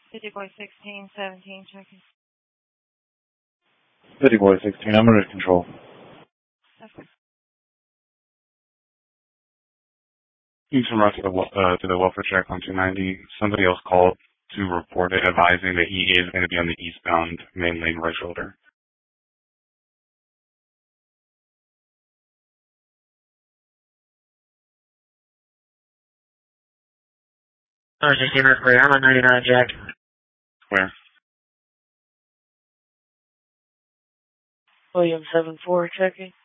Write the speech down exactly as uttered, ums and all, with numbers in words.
City Boy sixteen, seventeen, checking. City Boy sixteen, I'm under control. Okay. You can run to the, uh, to the welfare check on two ninety. Somebody else called to report it, advising that he is going to be on the eastbound main lane right shoulder. Oh, sixteen Mercury, I'm on ninety-nine, Jack. Where? William seven four, checking.